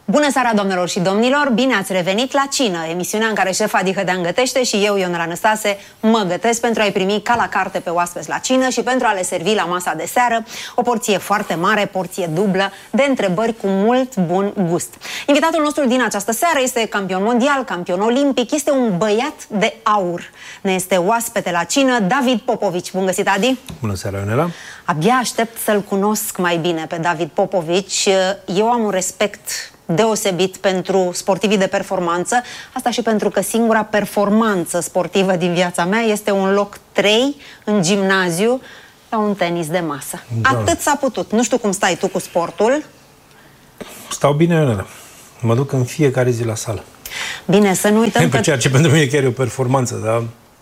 Bună seara, doamnelor și domnilor! Bine ați revenit la Cină, emisiunea în care șefa Adi Hădean gătește și eu, Ionela Năstase, mă gătesc pentru a-i primi ca la carte pe oaspeți la cină și pentru a le servi la masa de seară o porție foarte mare, porție dublă, de întrebări cu mult bun gust. Invitatul nostru din această seară este campion mondial, campion olimpic, este un băiat de aur. Ne este oaspete la cină, David Popovici. Bun găsit, Adi! Bună seara, Ionela! Abia aștept să-l cunosc mai bine pe David Popovici. Eu am un respect deosebit pentru sportivii de performanță, asta și pentru că singura performanță sportivă din viața mea este un loc 3 în gimnaziu la un tenis de masă. Da. Atât s-a putut. Nu știu cum stai tu cu sportul. Stau bine, Ionela. Mă duc în fiecare zi la sală. Bine, să nu uităm că... Ceea ce pentru mine chiar e o performanță, dar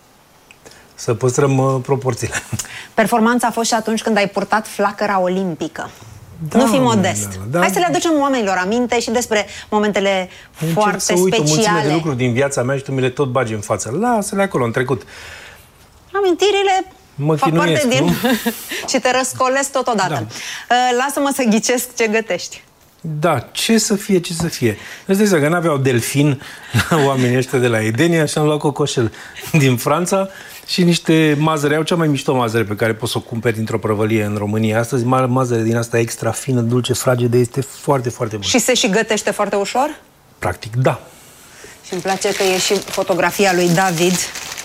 să păstrăm proporțiile. Performanța a fost și atunci când ai purtat flacăra olimpică. Da, nu fi modest. Da. Hai să le aducem oamenilor aminte și despre momentele foarte speciale. O mulțime de lucruri din viața mea și tu mi le tot bagi în față. Lasă-le acolo, în trecut. Amintiriile fac parte din... și te răscolesc totodată. Da. Lasă-mă să ghicesc ce gătești. Da, ce să fie, ce să fie. Îți dai seama că n-aveau delfin oamenii ăștia de la Edenia și am luat cocoșel din Franța și niște mazăre. Au cea mai mișto mazăre pe care poți să o cumperi dintr-o prăvălie în România. Astăzi, mazăre din asta extra fină, dulce, fragedă, este foarte, foarte bună. Și se și gătește foarte ușor? Practic, da. Și îmi place că e și fotografia lui David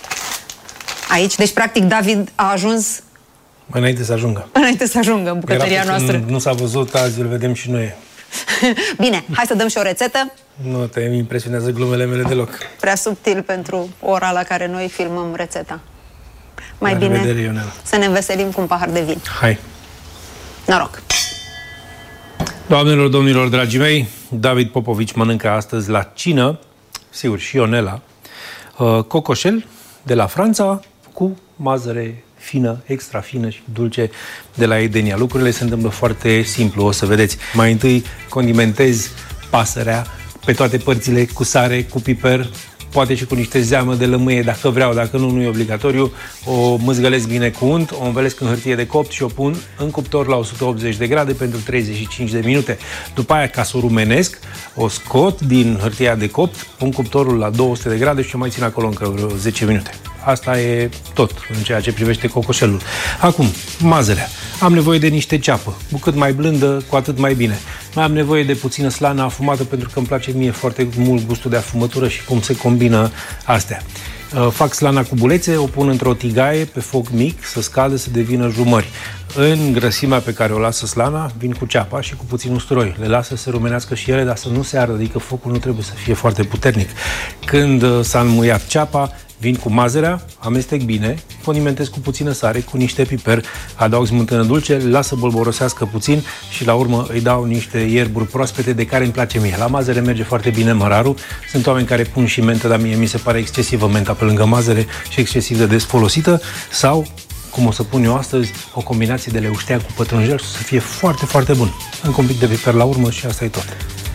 aici. Deci, practic, David a ajuns... Înainte să ajungă. Înainte să ajungă în bucătăria noastră. Nu s-a văzut, azi îl vedem și noi. Bine, hai să dăm și o rețetă. Nu te impresionează glumele mele deloc. Prea subtil pentru ora la care noi filmăm rețeta. Mai bine revedere, Ionela. Să ne înveselim cu un pahar de vin. Hai. Noroc. Doamnelor, domnilor, dragii mei, David Popovici mănâncă astăzi la cină, sigur și Ionela, cocoșel de la Franța cu mazăre fină, extra fină și dulce de la Edenia. Lucrurile se întâmplă foarte simplu, o să vedeți. Mai întâi condimentezi pasărea pe toate părțile cu sare, cu piper, poate și cu niște zeamă de lămâie, dacă vreau, dacă nu, nu e obligatoriu. O mâzgălesc bine cu unt, o învelesc în hârtie de copt și o pun în cuptor la 180 de grade pentru 35 de minute. După aia, ca să o rumenesc, o scot din hârtia de copt, pun cuptorul la 200 de grade și o mai țin acolo încă vreo 10 minute. Asta e tot în ceea ce privește cocoșelul. Acum, mazărea. Am nevoie de niște ceapă. Cu cât mai blândă, cu atât mai bine. Mai am nevoie de puțină slană afumată, pentru că îmi place mie foarte mult gustul de afumătură și cum se combină astea. Fac slana cu bulețe, o pun într-o tigaie pe foc mic, să scadă, să devină jumări. În grăsimea pe care o lasă slana, vin cu ceapa și cu puțin usturoi. Le lasă să se rumenească și ele, dar să nu se ardă, adică focul nu trebuie să fie foarte puternic. Când s-a înmuiat ceapa, vin cu mazărea, amestec bine, condimentez cu puțină sare, cu niște piper, adaug smântână dulce, lasă bolborosească puțin și la urmă îi dau niște ierburi proaspete de care îmi place mie. La mazăre merge foarte bine mărarul. Sunt oameni care pun și mentă, dar mie mi se pare excesivă menta pe lângă mazăre și excesiv de des folosită. Sau, cum o să pun eu astăzi, o combinație de leuștea cu pătrunjel să fie foarte, foarte bun. Încă un pic de piper la urmă și asta e tot.